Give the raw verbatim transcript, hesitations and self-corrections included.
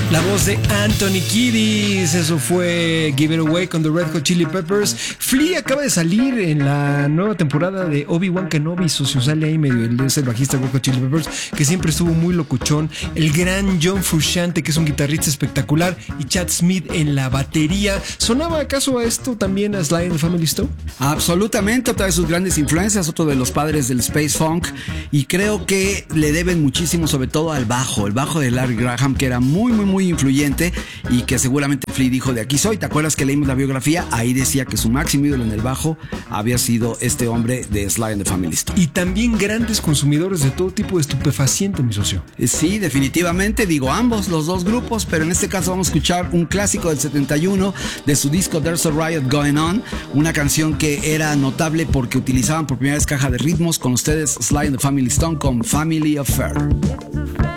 La voz de Anthony Kiedis, eso fue Give It Away con The Red Hot Chili Peppers. Flea acaba de salir en la nueva temporada de Obi-Wan Kenobi, socio, sale ahí medio, él es el bajista de Red Hot Chili Peppers, que siempre estuvo muy locuchón. El gran John Frusciante, que es un guitarrista espectacular, y Chad Smith en la batería. ¿Sonaba acaso a esto también a Sly and the Family Stone? Absolutamente, otra de sus grandes influencias, otro de los padres del Space Funk, y creo que le deben muchísimo, sobre todo al bajo, el bajo de Larry Graham, que era muy, muy, muy influyente y que seguramente Flea dijo: de aquí soy. ¿Te acuerdas que leímos la biografía? Ahí decía que su máximo ídolo en el bajo había sido este hombre de Sly and the Family Stone. Y también grandes consumidores de todo tipo de estupefaciente, mi socio. Sí, definitivamente, digo ambos, los dos grupos, pero en este caso vamos a escuchar un clásico del setenta y uno de su disco There's a Riot Going On, una canción que era notable porque utilizaban por primera vez caja de ritmos. Con ustedes Sly and the Family Stone con Family Affair.